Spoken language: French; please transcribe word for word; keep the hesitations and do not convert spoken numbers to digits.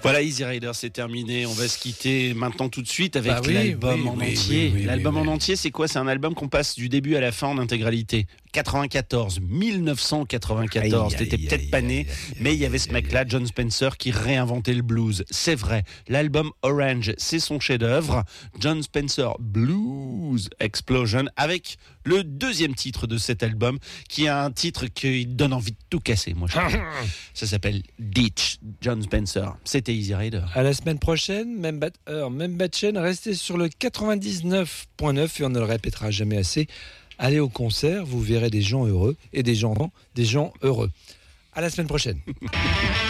Voilà, Easy Rider, c'est terminé. On va se quitter maintenant tout de suite avec bah oui, l'album oui, en oui, entier. oui, oui, l'album oui, en oui. entier, c'est quoi? C'est un album qu'on passe du début à la fin en intégralité. quatre-vingt-quatorze, mille neuf cent quatre-vingt-quatorze. Aïe, T'étais aïe, peut-être aïe, pas aïe, né, aïe, aïe, mais il y avait aïe, ce aïe, mec-là, John Spencer, qui réinventait le blues. C'est vrai. L'album Orange, c'est son chef-d'œuvre. John Spencer Blues Explosion, avec le deuxième titre de cet album, qui a un titre qui donne envie de tout casser. Moi, je trouve. Ça s'appelle Ditch, John Spencer. C'était Easy Rider. À la semaine prochaine, même bat heure, même bat chaîne, restez sur le quatre-vingt-dix-neuf point neuf et on ne le répétera jamais assez. Allez au concert, vous verrez des gens heureux et des gens, des gens heureux. À la semaine prochaine.